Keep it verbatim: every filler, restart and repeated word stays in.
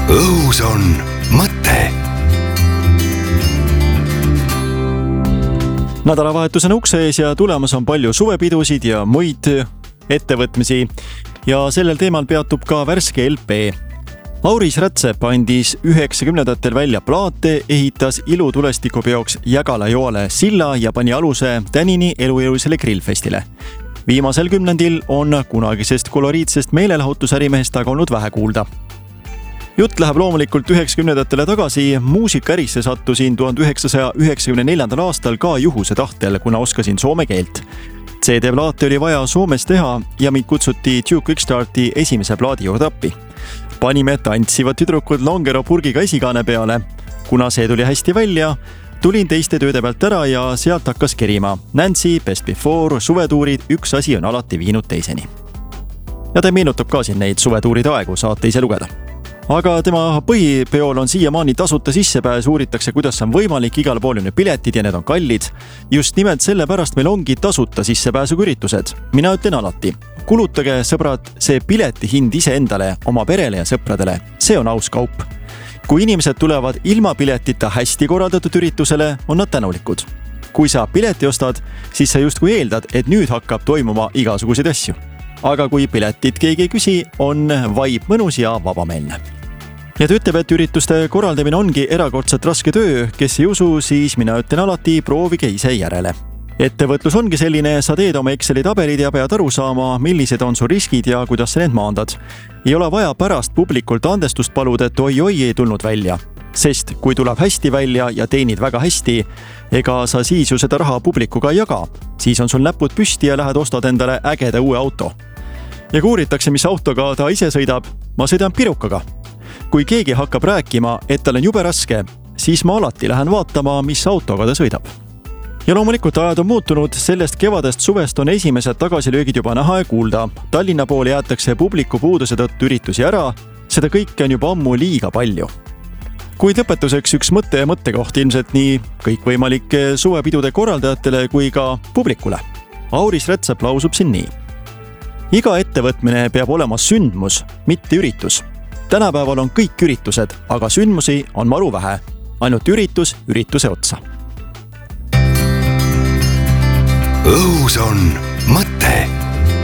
õhus on mõte. Nädalavahetus on ukse ees ja tulemas on palju suvepidusid ja muid ettevõtmisi ja sellel teemal peatub ka värske L P. Auris Rätsep andis üheksakümnendatel välja plaate, ehitas ilutulestikupeoks Jägala joale silla ja pani aluse tänini elujõulisele grillfestile. Viimasel kümnendil on kunagisest koloriitsest meelelahutusärimehest aga olnud vähe kuulda. Jutt läheb loomulikult üheksakümnendatele tagasi. Muusikaärisse sattusin tuhande üheksasaja üheksakümne neljandal aastal ka juhuse tahtel, kuna oskasin soome keelt. C D-plaate oli vaja Soomes teha ja mind kutsuti Duke Quickstarti esimese plaadi juurde appi. Panime tantsivad tüdrukud Longero purgiga esikaane peale. Kuna see tuli hästi välja, tulin teiste tööde pealt ära ja sealt hakkas kerima. Nancy, Best Before, suvetuurid, üks asi on alati viinud teiseni. Ja ta meenutab ka siin neid suvetuuride aegu, saate ise lugeda. Aga tema põhipeol on siiamaani tasuta sissepääs, uuritakse, kuidas on võimalik, igal pool on piletid ja need on kallid. Just nimelt sellepärast meil ongi tasuta sissepääsuga üritused. Mina ütlen alati, kulutage, sõbrad, see pileti hind ise endale, oma perele ja sõpradele. See on aus kaup. Kui inimesed tulevad ilma piletita hästi korraldatud üritusele, on nad tänulikud. Kui sa pileti ostad, siis sa justkui eeldad, et nüüd hakkab toimuma igasuguseid asju. Aga kui piletit keegi ei küsi, on vaib mõnus ja vabameelne. Ja ta ütleb, et ürituste korraldamine ongi erakordselt raske töö. Kes ei usu, siis mina ütlen alati, proovige ise järele. Ettevõtlus ongi selline, sa teed oma Exceli tabelid ja pead aru saama, millised on su riskid ja kuidas sa need maandad. Ei ole vaja pärast publikult andestust paluda, et oi-oi ei tulnud välja. Sest kui tuleb hästi välja ja teenid väga hästi, ega sa siis ju seda raha publikuga ei jaga. Siis on sul näpud püsti ja lähed ostad endale ägeda uue auto. Ja kui uuritakse, mis autoga ta ise sõidab, ma sõidan pirukaga. Kui keegi hakkab rääkima, et tal on jube raske, siis ma alati lähen vaatama, mis autoga ta sõidab. Ja loomulikult ajad on muutunud, sellest kevadest suvest on esimesed tagasilöögid juba näha ja kuulda. Tallinna poole jäetakse publiku puuduse tõttu üritusi ära, seda kõike on juba ammu liiga palju. Kuid lõpetuseks üks mõte ja mõttekoht ilmselt nii kõikvõimalike suvepidude korraldajatele kui ka publikule. Auris Rätsep lausub siin nii. Iga ettevõtmine peab olema sündmus, mitte üritus. Tänapäeval on kõik üritused, aga sündmusi on maru vähe. Ainult üritus ürituse otsa. Õhus on mõte.